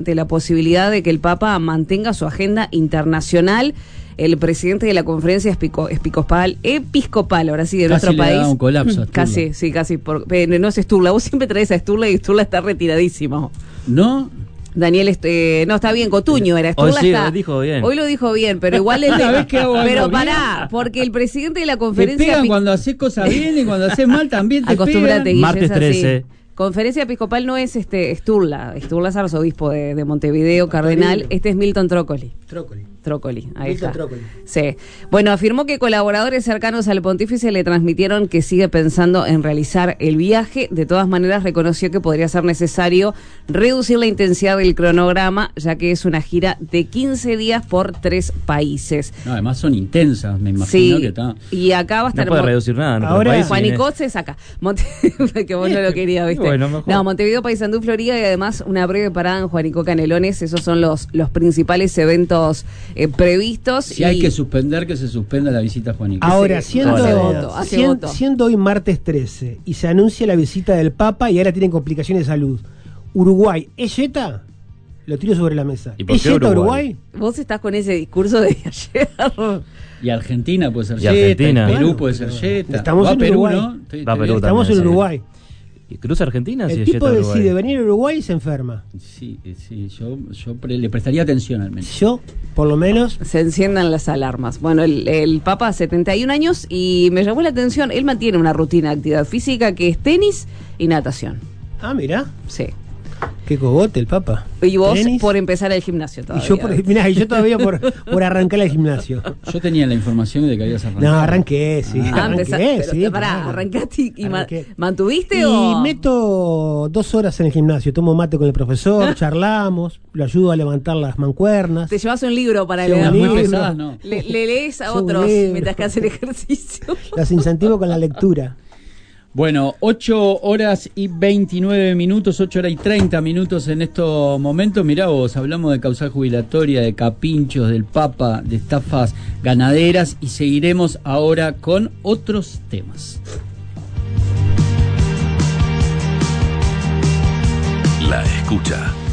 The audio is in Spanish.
ante la posibilidad de que el Papa mantenga su agenda internacional. El presidente de la conferencia episcopal, ahora sí, de casi nuestro país. Da un colapso a casi. No es Sturla. Vos siempre traes a Sturla y Sturla está retiradísimo. ¿No? Daniel, no, está bien, Cotuño era. Hoy sí, está, lo dijo bien. Hoy lo dijo bien, pero igual es pero pará, porque el presidente de la conferencia... Te pegan cuando haces cosas bien y cuando haces mal también te acostúmbrate, pegan. Guille, Martes 13. Conferencia episcopal no es Sturla. Sturla es arzobispo de Montevideo, cardenal. Este es Milton Trócoli, ahí Milton está. Trócoli. Sí. Bueno, afirmó que colaboradores cercanos al pontífice le transmitieron que sigue pensando en realizar el viaje. De todas maneras, reconoció que podría ser necesario reducir la intensidad del cronograma, ya que es una gira de 15 días por 3 países. No, además son intensas, me imagino que está. Y acá va a estar... No puede reducir nada. En Ahora, país, Juanico se saca. Que vos no lo querías, ¿viste? Bueno, mejor. No, Montevideo, Paysandú, Florida, y además una breve parada en Juanico, Canelones. Esos son los principales eventos previstos. Si hay que suspender, que se suspenda la visita a Juanico. Ahora, Sí, hace voto. siendo hoy martes 13 y se anuncia la visita del Papa y ahora tienen complicaciones de salud, ¿Uruguay es yeta? Lo tiro sobre la mesa. ¿Y por ¿Es qué yeta Uruguay? Vos estás con ese discurso de ayer. Y Argentina puede ser Y yeta, Argentina. Perú Bueno, puede ser yeta. estamos Va en Perú, Uruguay. ¿no? Va Perú Estamos también, en sí. Uruguay. ¿Y cruza Argentina? El Sí, tipo yeta decide Uruguay. venir a Uruguay y se enferma. Sí, yo le prestaría atención al menos. Yo, por lo menos, Se enciendan las alarmas. Bueno, el Papa, 71 años, y me llamó la atención, él mantiene una rutina de actividad física que es tenis y natación. mirá, Sí. qué cogote el Papa. Y vos Tenis. por empezar el gimnasio Y todavía. yo todavía por arrancar al gimnasio. Yo tenía la información de que habías arrancado. No, arranqué, sí. Pero pará, claro. arrancaste y Arranqué. ¿mantuviste Y o...? meto 2 horas en el gimnasio, tomo mate con el profesor, charlamos, lo ayudo a levantar las mancuernas. Te llevas un libro para Sí, leer. Las un muy libro. pesadas, ¿no? Le lees a Sí, un otros libro. mientras que hacen ejercicio. Las incentivo con la lectura. Bueno, 8 horas y 29 minutos, 8 horas y 30 minutos en estos momentos. Mirá vos, hablamos de causal jubilatoria, de capinchos, del Papa, de estafas ganaderas y seguiremos ahora con otros temas. La escucha.